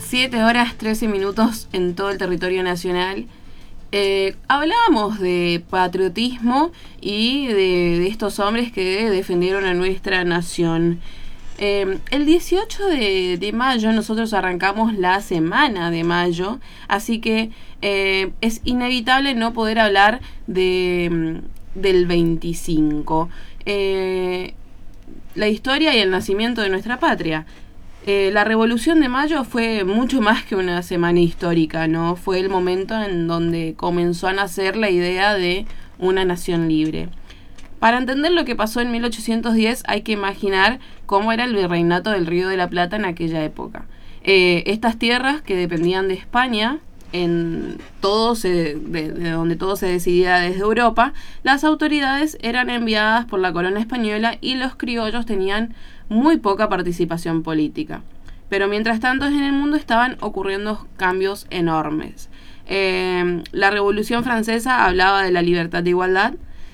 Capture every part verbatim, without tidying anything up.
siete horas trece minutos en todo el territorio nacional. Eh, hablábamos de patriotismo y de, de estos hombres que defendieron a nuestra nación. Eh, el dieciocho de, de mayo nosotros arrancamos la semana de mayo, así que eh, es inevitable no poder hablar de, del veinticinco. Eh, la historia y el nacimiento de nuestra patria. Eh, la Revolución de Mayo fue mucho más que una semana histórica, ¿no? Fue el momento en donde comenzó a nacer la idea de una nación libre. Para entender lo que pasó en mil ochocientos diez hay que imaginar cómo era el virreinato del Río de la Plata en aquella época. Eh, estas tierras que dependían de España, en todo se, de, de donde todo se decidía desde Europa, las autoridades eran enviadas por la corona española y los criollos tenían muy poca participación política. Pero mientras tanto en el mundo estaban ocurriendo cambios enormes. Eh, la Revolución Francesa hablaba de la libertad de igualdad.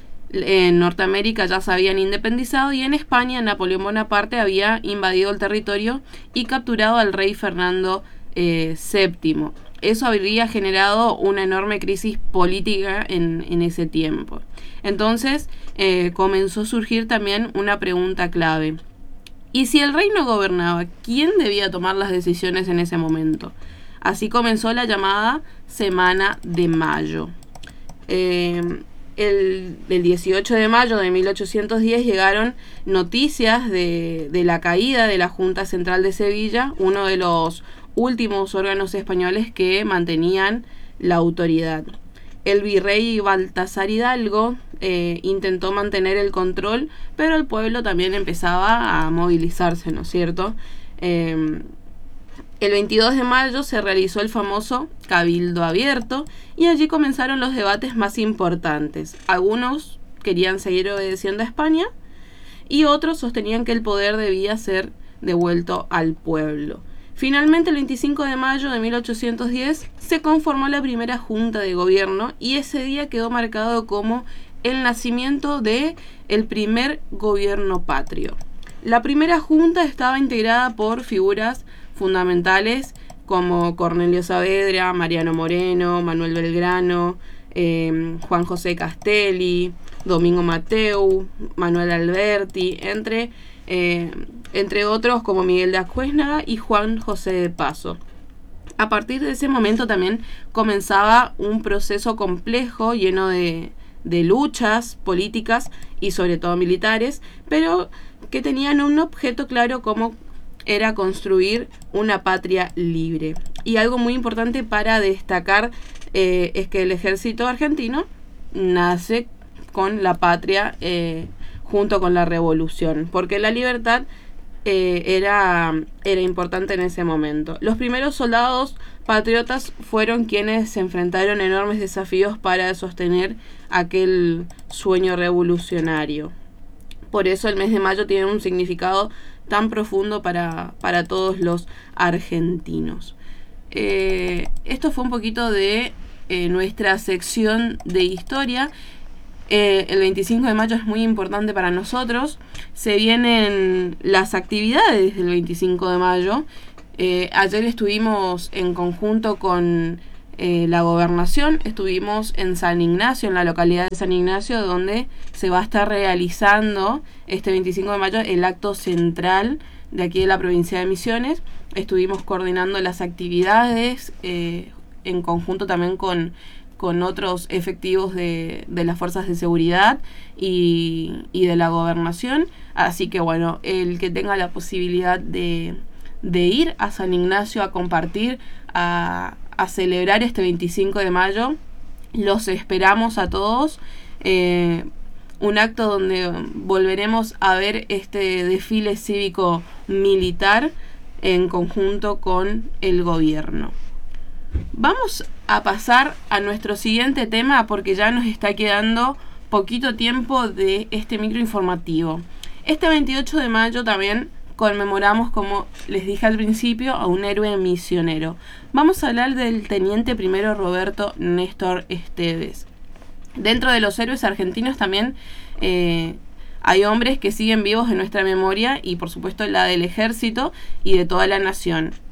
En Norteamérica ya se habían independizado y en España Napoleón Bonaparte había invadido el territorio y capturado al rey Fernando eh, séptimo. Eso habría generado una enorme crisis política en, en ese tiempo. Entonces eh, comenzó a surgir también una pregunta clave. ¿Y si el rey no gobernaba, quién debía tomar las decisiones en ese momento? Así comenzó la llamada Semana de Mayo. Eh, el, el dieciocho de mayo de mil ochocientos diez llegaron noticias de, de la caída de la Junta Central de Sevilla, uno de los últimos órganos españoles que mantenían la autoridad. El virrey Baltasar Hidalgo eh, intentó mantener el control, pero el pueblo también empezaba a movilizarse, ¿no es cierto? Eh, el veintidós de mayo se realizó el famoso Cabildo Abierto y allí comenzaron los debates más importantes. Algunos querían seguir obedeciendo a España y otros sostenían que el poder debía ser devuelto al pueblo. Finalmente, el veinticinco de mayo de mil ochocientos diez se conformó la primera junta de gobierno y ese día quedó marcado como el nacimiento de el primer gobierno patrio. La primera junta estaba integrada por figuras fundamentales como Cornelio Saavedra, Mariano Moreno, Manuel Belgrano, eh, Juan José Castelli, Domingo Mateu, Manuel Alberti, entre Eh, entre otros como Miguel de Acuésnaga y Juan José de Paso. A partir de ese momento también comenzaba un proceso complejo, lleno de, de luchas políticas y sobre todo militares, pero que tenían un objeto claro como era construir una patria libre. Y algo muy importante para destacar eh, es que el ejército argentino nace con la patria eh, junto con la revolución, porque la libertad eh, era, era importante en ese momento. Los primeros soldados patriotas fueron quienes se enfrentaron a enormes desafíos para sostener aquel sueño revolucionario. Por eso el mes de mayo tiene un significado tan profundo para, para todos los argentinos. Eh, esto fue un poquito de eh, nuestra sección de historia. Eh, el veinticinco de mayo es muy importante para nosotros. Se vienen las actividades del veinticinco de mayo. Eh, ayer estuvimos en conjunto con eh, la gobernación, estuvimos en San Ignacio, en la localidad de San Ignacio, donde se va a estar realizando este veinticinco de mayo el acto central de aquí de la provincia de Misiones. Estuvimos coordinando las actividades eh, en conjunto también con con otros efectivos de, de las fuerzas de seguridad y, y de la gobernación. Así que bueno, el que tenga la posibilidad de, de ir a San Ignacio a compartir, a, a celebrar este veinticinco de mayo, los esperamos a todos. Eh, un acto donde volveremos a ver este desfile cívico militar en conjunto con el gobierno. Vamos a pasar a nuestro siguiente tema porque ya nos está quedando poquito tiempo de este microinformativo. Este veintiocho de mayo también conmemoramos, como les dije al principio, a un héroe misionero. Vamos a hablar del teniente primero Roberto Néstor Esteves. Dentro de los héroes argentinos también eh, hay hombres que siguen vivos en nuestra memoria y por supuesto la del ejército y de toda la nación.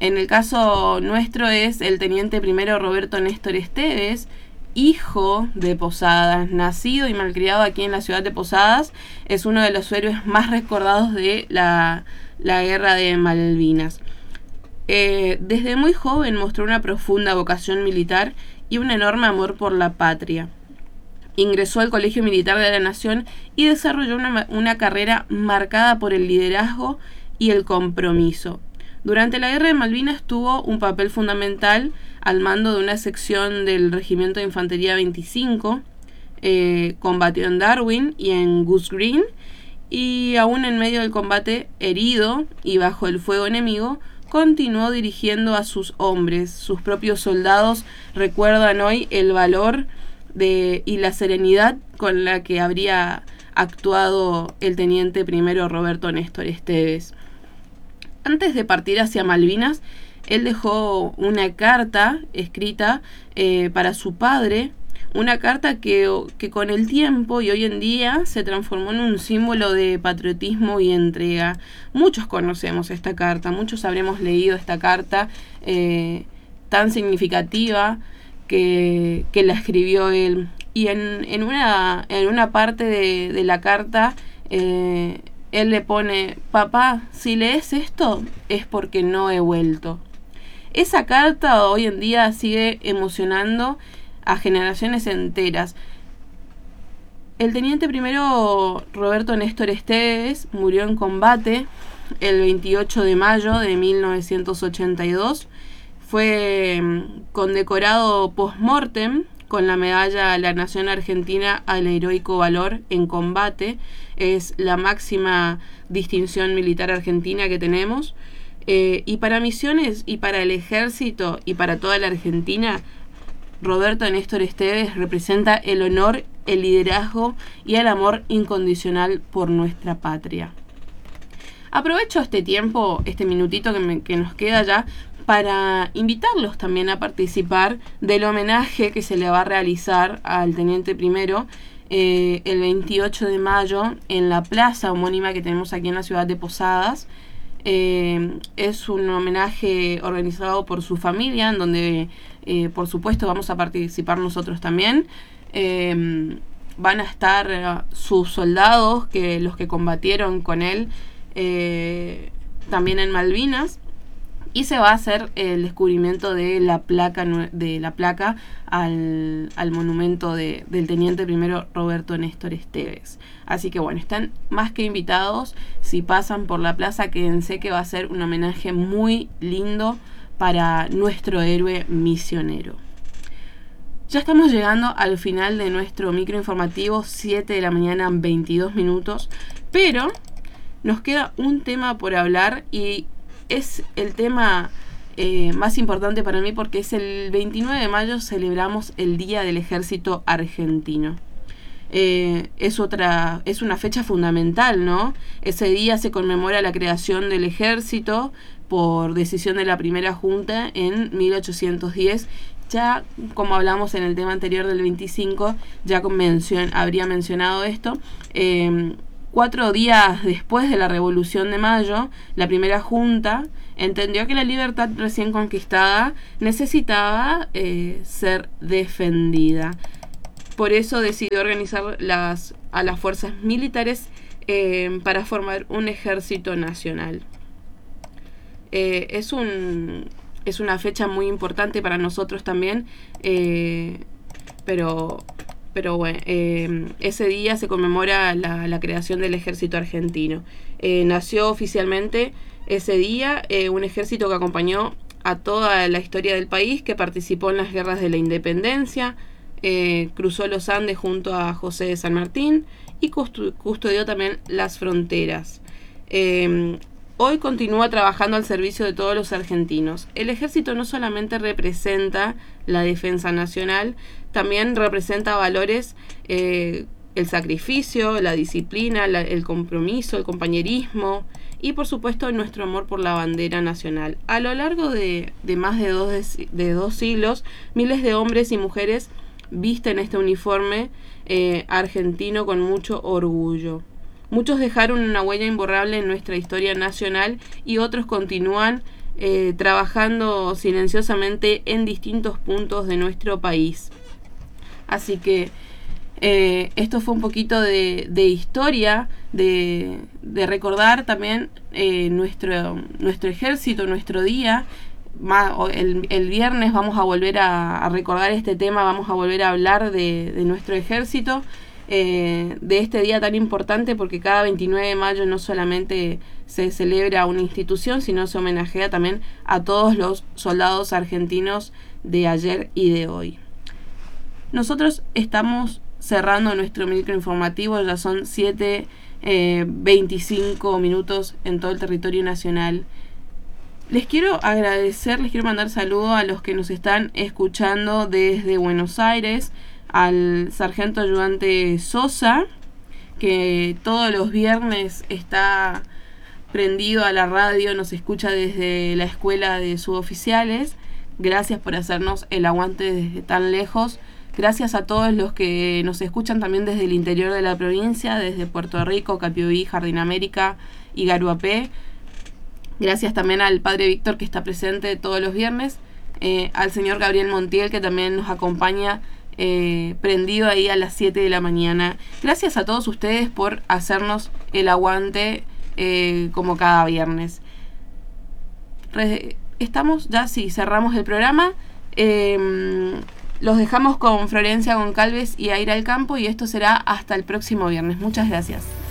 En el caso nuestro es el teniente primero Roberto Néstor Esteves, hijo de Posadas, nacido y malcriado aquí en la ciudad de Posadas. Es uno de los héroes más recordados de la, la guerra de Malvinas. Eh, desde muy joven mostró una profunda vocación militar y un enorme amor por la patria. Ingresó al Colegio Militar de la Nación y desarrolló una, una carrera marcada por el liderazgo y el compromiso. Durante la Guerra de Malvinas tuvo un papel fundamental al mando de una sección del Regimiento de Infantería veinticinco, eh, combatió en Darwin y en Goose Green, y aún en medio del combate, herido y bajo el fuego enemigo, continuó dirigiendo a sus hombres. Sus propios soldados recuerdan hoy el valor de, y la serenidad con la que habría actuado el teniente primero Roberto Néstor Esteves. Antes de partir hacia Malvinas, él dejó una carta escrita eh, para su padre, una carta que, que con el tiempo y hoy en día se transformó en un símbolo de patriotismo y entrega. Muchos conocemos esta carta, muchos habremos leído esta carta eh, tan significativa que, que la escribió él. Y en, en, una, en una parte de, de la carta, eh, él le pone: papá, si lees esto es porque no he vuelto. Esa carta hoy en día sigue emocionando a generaciones enteras. El teniente primero Roberto Néstor Esteves murió en combate el veintiocho de mayo de mil novecientos ochenta y dos. Fue condecorado post-mortem con la medalla a la Nación Argentina al heroico valor en combate. Es la máxima distinción militar argentina que tenemos. Eh, y para Misiones y para el Ejército y para toda la Argentina, Roberto Néstor Esteves representa el honor, el liderazgo y el amor incondicional por nuestra patria. Aprovecho este tiempo, este minutito que, me, que nos queda ya, para invitarlos también a participar del homenaje que se le va a realizar al teniente primero eh, el veintiocho de mayo en la plaza homónima que tenemos aquí en la ciudad de Posadas. Eh, es un homenaje organizado por su familia, en donde eh, por supuesto vamos a participar nosotros también. Eh, van a estar uh, sus soldados, que los que combatieron con él eh, también en Malvinas, y se va a hacer el descubrimiento de la placa de la placa al, al monumento de, del teniente primero Roberto Néstor Esteves. Así que bueno, están más que invitados. Si pasan por la plaza, quédense que va a ser un homenaje muy lindo para nuestro héroe misionero. Ya estamos llegando al final de nuestro microinformativo, siete de la mañana, veintidós minutos, pero nos queda un tema por hablar y es el tema eh, más importante para mí, porque es el veintinueve de mayo, celebramos el Día del Ejército Argentino. Eh, es otra, es una fecha fundamental, ¿no? Ese día se conmemora la creación del ejército por decisión de la primera junta en mil ochocientos diez. Ya, como hablamos en el tema anterior del veinticinco, ya con mención, habría mencionado esto. Eh, Cuatro días después de la Revolución de Mayo, la primera junta entendió que la libertad recién conquistada necesitaba eh, ser defendida. Por eso decidió organizar las, a las fuerzas militares eh, para formar un ejército nacional. Eh, es, un, es una fecha muy importante para nosotros también, eh, pero... Pero bueno, eh, ese día se conmemora la, la creación del ejército argentino. Eh, nació oficialmente ese día eh, un ejército que acompañó a toda la historia del país, que participó en las guerras de la independencia, eh, cruzó los Andes junto a José de San Martín y custodió también las fronteras. Eh, Hoy continúa trabajando al servicio de todos los argentinos. El ejército no solamente representa la defensa nacional, también representa valores, eh, el sacrificio, la disciplina, la, el compromiso, el compañerismo y por supuesto nuestro amor por la bandera nacional. A lo largo de, de más de dos, de, de dos siglos, miles de hombres y mujeres visten este uniforme eh, argentino con mucho orgullo. Muchos dejaron una huella imborrable en nuestra historia nacional y otros continúan eh, trabajando silenciosamente en distintos puntos de nuestro país. Así que eh, esto fue un poquito de, de historia, de, de recordar también eh, nuestro, nuestro ejército, nuestro día. El, el viernes vamos a volver a, a recordar este tema, vamos a volver a hablar de, de nuestro ejército, eh, de este día tan importante, porque cada veintinueve de mayo no solamente se celebra una institución, sino se homenajea también a todos los soldados argentinos de ayer y de hoy. Nosotros estamos cerrando nuestro microinformativo, ya son siete veinticinco minutos en todo el territorio nacional. Les quiero agradecer, les quiero mandar saludos a los que nos están escuchando desde Buenos Aires, al sargento ayudante Sosa, que todos los viernes está prendido a la radio, nos escucha desde la escuela de suboficiales. Gracias por hacernos el aguante desde tan lejos. Gracias a todos los que nos escuchan también desde el interior de la provincia, desde Puerto Rico, Capiobí, Jardín América y Garuapé. Gracias también al padre Víctor, que está presente todos los viernes, eh, al señor Gabriel Montiel, que también nos acompaña eh, prendido ahí a las siete de la mañana. Gracias a todos ustedes por hacernos el aguante eh, como cada viernes. Re- estamos ya, sí, cerramos el programa. Eh, los dejamos con Florencia Goncalves y Aira al Campo, y esto será hasta el próximo viernes. Muchas gracias.